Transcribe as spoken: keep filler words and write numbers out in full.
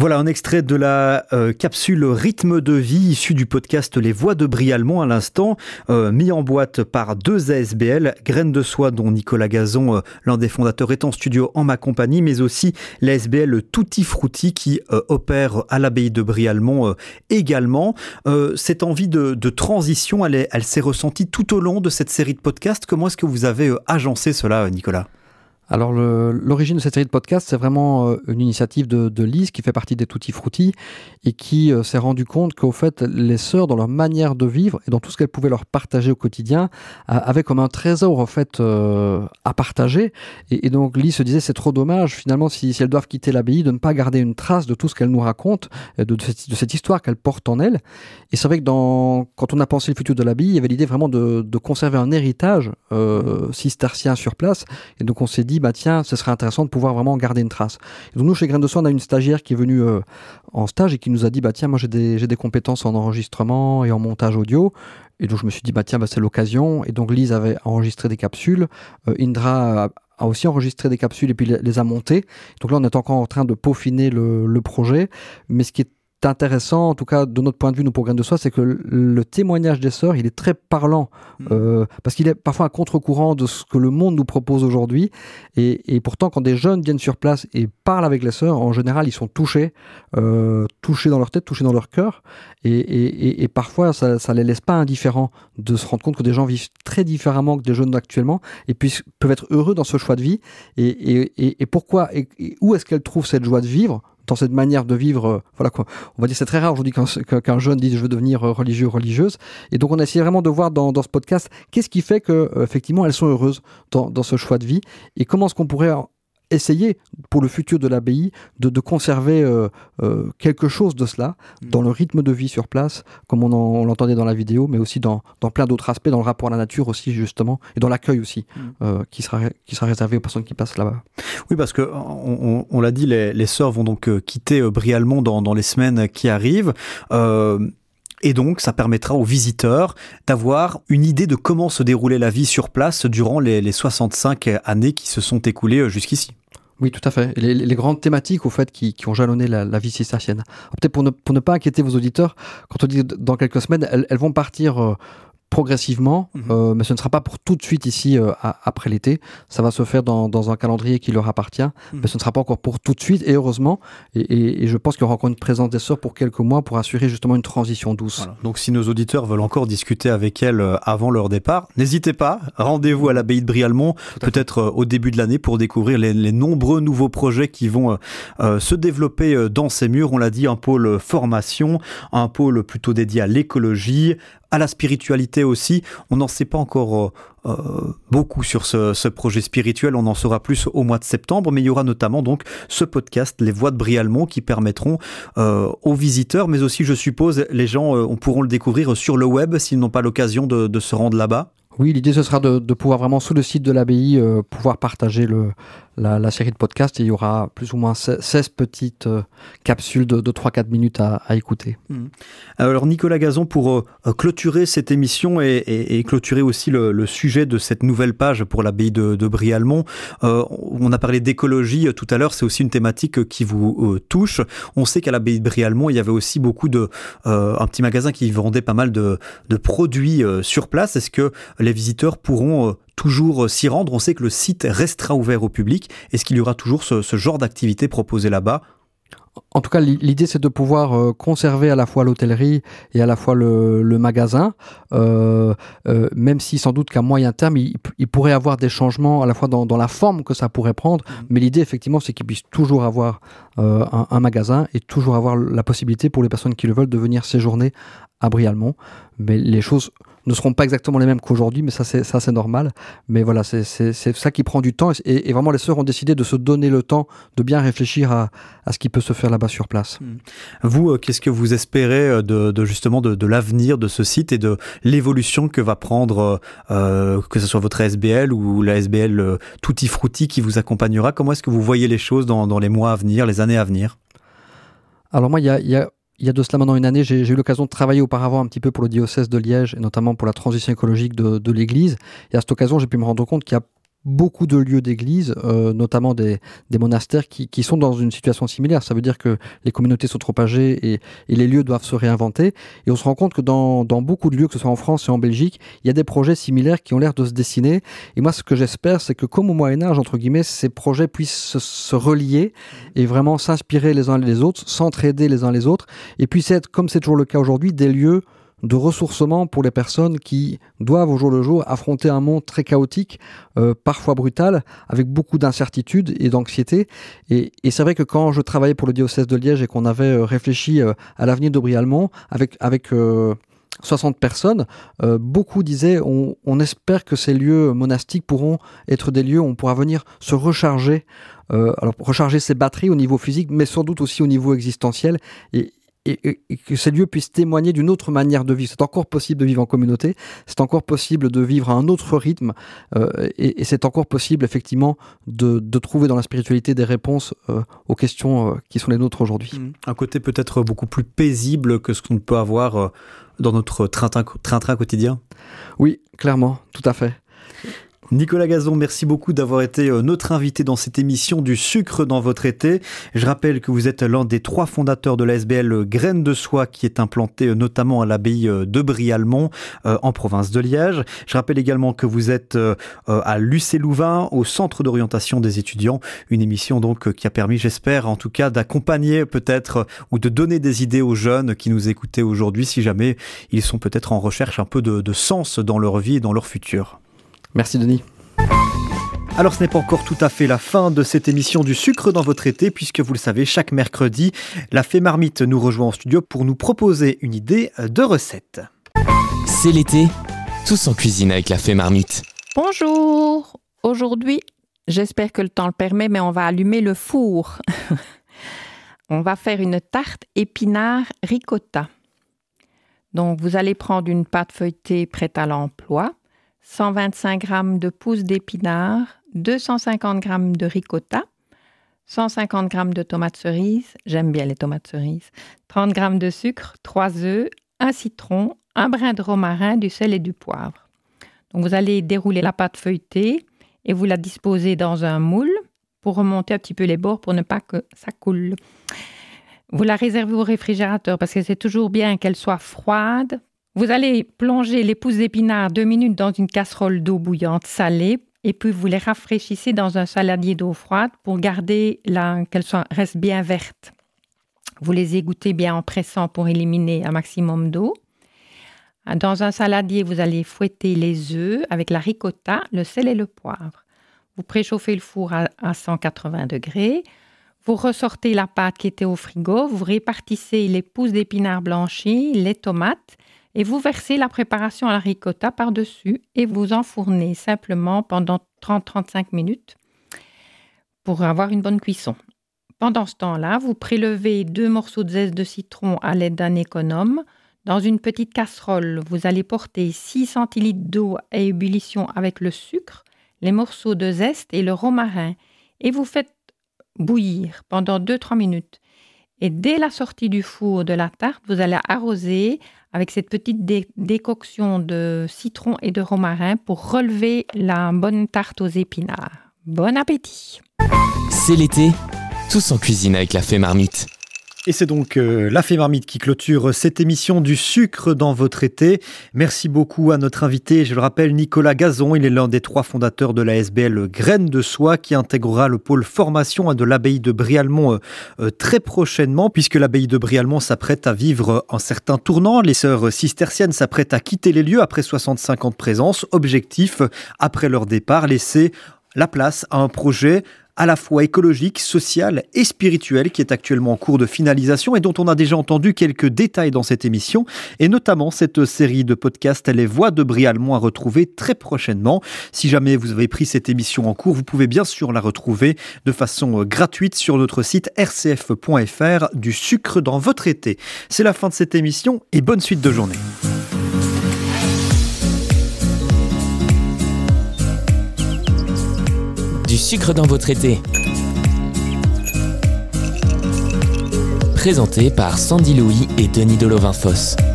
Voilà un extrait de la euh, capsule Rythme de vie issue du podcast Les Voix de Brialmont à l'instant, euh, mis en boîte par deux A S B L, Graines de Soie dont Nicolas Gazon, euh, l'un des fondateurs, est en studio en ma compagnie, mais aussi l'A S B L Tutti Frutti qui euh, opère à l'abbaye de Brialmont euh, également. Euh, cette envie de, de transition, elle, est, elle s'est ressentie tout au long de cette série de podcasts. Comment est-ce que vous avez euh, agencé cela, Nicolas ? Alors le, l'origine de cette série de podcasts, c'est vraiment euh, une initiative de, de Lise qui fait partie des Tutti Frutti et qui euh, s'est rendu compte qu'au fait, les sœurs, dans leur manière de vivre et dans tout ce qu'elles pouvaient leur partager au quotidien, euh, avaient comme un trésor en fait euh, à partager. Et, et donc Lise se disait, c'est trop dommage finalement si, si elles doivent quitter l'abbaye de ne pas garder une trace de tout ce qu'elles nous racontent, de, de, cette, de cette histoire qu'elles portent en elles. Et c'est vrai que dans, quand on a pensé le futur de l'abbaye, il y avait l'idée vraiment de, de conserver un héritage euh, cistercien sur place. Et donc on s'est dit, bah tiens, ce serait intéressant de pouvoir vraiment garder une trace. Et donc nous, chez Graines de Soie, on a une stagiaire qui est venue euh, en stage et qui nous a dit, bah tiens, moi j'ai des, j'ai des compétences en enregistrement et en montage audio. Et donc je me suis dit, bah tiens, bah, c'est l'occasion. Et donc Lise avait enregistré des capsules. Euh, Indra a, a aussi enregistré des capsules et puis les, les a montées. Donc là, on est encore en train de peaufiner le, le projet. Mais ce qui est intéressant, en tout cas de notre point de vue, nous pour Graines de Soie, c'est que le, le témoignage des sœurs, il est très parlant, mmh. euh, parce qu'il est parfois à contre-courant de ce que le monde nous propose aujourd'hui, et, et pourtant quand des jeunes viennent sur place et parlent avec les sœurs, en général ils sont touchés, euh, touchés dans leur tête, touchés dans leur cœur, et, et, et, et parfois ça, ça les laisse pas indifférents de se rendre compte que des gens vivent très différemment que des jeunes actuellement, et puis peuvent être heureux dans ce choix de vie, et, et, et, et pourquoi, et, et où est-ce qu'elles trouvent cette joie de vivre dans cette manière de vivre, euh, voilà quoi. On va dire c'est très rare aujourd'hui qu'un, qu'un jeune dise je veux devenir religieux ou religieuse. Et donc on a essayé vraiment de voir dans, dans ce podcast qu'est-ce qui fait que euh, effectivement elles sont heureuses dans, dans ce choix de vie et comment est-ce qu'on pourrait essayer pour le futur de l'abbaye de, de conserver euh, euh, quelque chose de cela mmh. dans le rythme de vie sur place, comme on, en, on l'entendait dans la vidéo, mais aussi dans, dans plein d'autres aspects, dans le rapport à la nature aussi justement, et dans l'accueil aussi, mmh. euh, qui, sera, qui sera réservé aux personnes qui passent là-bas. Oui, parce que on, on, on l'a dit, les, les sœurs vont donc euh, quitter euh, Brialmont dans, dans les semaines qui arrivent. Euh, Et donc, ça permettra aux visiteurs d'avoir une idée de comment se déroulait la vie sur place durant les, les soixante-cinq années qui se sont écoulées jusqu'ici. Oui, tout à fait. Les, les grandes thématiques, au fait, qui, qui ont jalonné la, la vie cistercienne. Peut-être pour ne, pour ne pas inquiéter vos auditeurs, quand on dit dans quelques semaines, elles, elles vont partir euh, progressivement, mmh. euh, mais ce ne sera pas pour tout de suite ici euh, à, après l'été. Ça va se faire dans, dans un calendrier qui leur appartient, mmh. mais ce ne sera pas encore pour tout de suite, et heureusement. Et, et, et je pense qu'il y aura encore une présence des sœurs pour quelques mois pour assurer justement une transition douce. Voilà. Donc si nos auditeurs veulent encore discuter avec elles avant leur départ, n'hésitez pas, rendez-vous à l'abbaye de Brialmont, peut-être au début de l'année, pour découvrir les, les nombreux nouveaux projets qui vont euh, se développer dans ces murs. On l'a dit, un pôle formation, un pôle plutôt dédié à l'écologie, à la spiritualité aussi. On n'en sait pas encore euh, beaucoup sur ce, ce projet spirituel, on en saura plus au mois de septembre, mais il y aura notamment donc ce podcast, Les Voix de Brialmont, qui permettront euh, aux visiteurs, mais aussi, je suppose, les gens euh, pourront le découvrir sur le web s'ils n'ont pas l'occasion de, de se rendre là-bas. Oui, l'idée ce sera de, de pouvoir vraiment sur le site de l'abbaye euh, pouvoir partager le, la, la série de podcasts, et il y aura plus ou moins seize petites euh, capsules de, de trois à quatre minutes à, à écouter. Mmh. Alors Nicolas Gazon, pour euh, clôturer cette émission et, et, et clôturer aussi le, le sujet de cette nouvelle page pour l'abbaye de, de Brialmont, euh, on a parlé d'écologie tout à l'heure, c'est aussi une thématique qui vous euh, touche. On sait qu'à l'abbaye de Brialmont, il y avait aussi beaucoup de... Euh, un petit magasin qui vendait pas mal de, de produits euh, sur place. Est-ce que les visiteurs pourront euh, toujours s'y rendre? On sait que le site restera ouvert au public. Est-ce qu'il y aura toujours ce, ce genre d'activité proposée là-bas? En tout cas, l'idée, c'est de pouvoir euh, conserver à la fois l'hôtellerie et à la fois le, le magasin, euh, euh, même si sans doute qu'à moyen terme, il, il pourrait avoir des changements à la fois dans, dans la forme que ça pourrait prendre. Mmh. Mais l'idée, effectivement, c'est qu'il puisse toujours avoir euh, un, un magasin et toujours avoir la possibilité pour les personnes qui le veulent de venir séjourner à Brialmont. Mais les choses ne seront pas exactement les mêmes qu'aujourd'hui, mais ça c'est, ça, c'est normal. Mais voilà, c'est, c'est, c'est ça qui prend du temps, et, et vraiment les sœurs ont décidé de se donner le temps de bien réfléchir à, à ce qui peut se faire là-bas sur place. Vous, qu'est-ce que vous espérez de, de justement de, de l'avenir de ce site et de l'évolution que va prendre, euh, que ce soit votre A S B L ou la A S B L euh, Tutti Frutti qui vous accompagnera? Comment est-ce que vous voyez les choses dans, dans les mois à venir, les années à venir? Alors moi, il y a... Y a... Il y a de cela maintenant une année, j'ai, j'ai eu l'occasion de travailler auparavant un petit peu pour le diocèse de Liège, et notamment pour la transition écologique de, de l'Église. Et à cette occasion, j'ai pu me rendre compte qu'il y a beaucoup de lieux d'église, euh, notamment des, des monastères qui, qui sont dans une situation similaire. Ça veut dire que les communautés sont trop âgées et, et les lieux doivent se réinventer. Et on se rend compte que dans, dans beaucoup de lieux, que ce soit en France et en Belgique, il y a des projets similaires qui ont l'air de se dessiner. Et moi, ce que j'espère, c'est que comme au Moyen-Âge, entre guillemets, ces projets puissent se, se relier et vraiment s'inspirer les uns les autres, s'entraider les uns les autres, et puissent être, comme c'est toujours le cas aujourd'hui, des lieux de ressourcement pour les personnes qui doivent au jour le jour affronter un monde très chaotique, euh, parfois brutal, avec beaucoup d'incertitudes et d'anxiété. Et, et c'est vrai que quand je travaillais pour le diocèse de Liège et qu'on avait euh, réfléchi euh, à l'avenir de Brie-Almont avec, avec euh, soixante personnes, euh, beaucoup disaient on, on espère que ces lieux monastiques pourront être des lieux où on pourra venir se recharger, euh, alors recharger ses batteries au niveau physique, mais sans doute aussi au niveau existentiel. Et, Et, et que ces lieux puissent témoigner d'une autre manière de vivre. C'est encore possible de vivre en communauté, c'est encore possible de vivre à un autre rythme, euh, et, et c'est encore possible effectivement de, de trouver dans la spiritualité des réponses euh, aux questions euh, qui sont les nôtres aujourd'hui. Un côté peut-être beaucoup plus paisible que ce qu'on peut avoir euh, dans notre train-train, train-train quotidien. Oui, clairement, tout à fait. Nicolas Gazon, merci beaucoup d'avoir été notre invité dans cette émission du sucre dans votre été. Je rappelle que vous êtes l'un des trois fondateurs de l'A S B L Graines de Soie qui est implanté notamment à l'abbaye de Brie-Almont euh, en province de Liège. Je rappelle également que vous êtes euh, à l'U C Louvain au centre d'orientation des étudiants. Une émission donc qui a permis, j'espère en tout cas, d'accompagner peut-être ou de donner des idées aux jeunes qui nous écoutaient aujourd'hui si jamais ils sont peut-être en recherche un peu de, de sens dans leur vie et dans leur futur. Merci Denis. Alors ce n'est pas encore tout à fait la fin de cette émission du sucre dans votre été, puisque vous le savez, chaque mercredi, la Fée Marmite nous rejoint en studio pour nous proposer une idée de recette. C'est l'été, tous en cuisine avec la Fée Marmite. Bonjour, aujourd'hui, j'espère que le temps le permet, mais on va allumer le four. On va faire une tarte épinard ricotta. Donc vous allez prendre une pâte feuilletée prête à l'emploi, cent vingt-cinq grammes de pousses d'épinards, deux cent cinquante grammes de ricotta, cent cinquante grammes de tomates cerises, j'aime bien les tomates cerises, trente grammes de sucre, trois œufs, un citron, un brin de romarin, du sel et du poivre. Donc vous allez dérouler la pâte feuilletée et vous la disposez dans un moule pour remonter un petit peu les bords pour ne pas que ça coule. Vous la réservez au réfrigérateur parce que c'est toujours bien qu'elle soit froide. Vous allez plonger les pousses d'épinards deux minutes dans une casserole d'eau bouillante salée et puis vous les rafraîchissez dans un saladier d'eau froide pour garder la, qu'elles soient, restent bien vertes. Vous les égouttez bien en pressant pour éliminer un maximum d'eau. Dans un saladier, vous allez fouetter les œufs avec la ricotta, le sel et le poivre. Vous préchauffez le four à, à cent quatre-vingts degrés. Vous ressortez la pâte qui était au frigo. Vous répartissez les pousses d'épinards blanchis, les tomates et vous versez la préparation à la ricotta par-dessus et vous enfournez simplement pendant trente à trente-cinq minutes pour avoir une bonne cuisson. Pendant ce temps-là, vous prélevez deux morceaux de zeste de citron à l'aide d'un économe. Dans une petite casserole, vous allez porter six centilitres d'eau à ébullition avec le sucre, les morceaux de zeste et le romarin et vous faites bouillir pendant deux à trois minutes. Et dès la sortie du four de la tarte, vous allez arroser avec cette petite dé- décoction de citron et de romarin pour relever la bonne tarte aux épinards. Bon appétit! C'est l'été, tous en cuisine avec la Fée Marmite. Et c'est donc euh, la Fée Marmite qui clôture cette émission du sucre dans votre été. Merci beaucoup à notre invité, je le rappelle, Nicolas Gazon. Il est l'un des trois fondateurs de l'A S B L Graines de Soie qui intégrera le pôle formation de l'abbaye de Brie-Almont euh, très prochainement, puisque l'abbaye de Brie-Almont s'apprête à vivre un certain tournant. Les sœurs cisterciennes s'apprêtent à quitter les lieux après soixante-cinq ans de présence. Objectif, après leur départ, laisser la place à un projet à la fois écologique, social et spirituel qui est actuellement en cours de finalisation et dont on a déjà entendu quelques détails dans cette émission, et notamment cette série de podcasts Les Voix de Brie-Almont à retrouver très prochainement. Si jamais vous avez pris cette émission en cours, vous pouvez bien sûr la retrouver de façon gratuite sur notre site r c f point f r, du sucre dans votre été. C'est la fin de cette émission et bonne suite de journée. Du sucre dans votre été. Présenté par Sandy Louis et Denis Delovin-Fosse.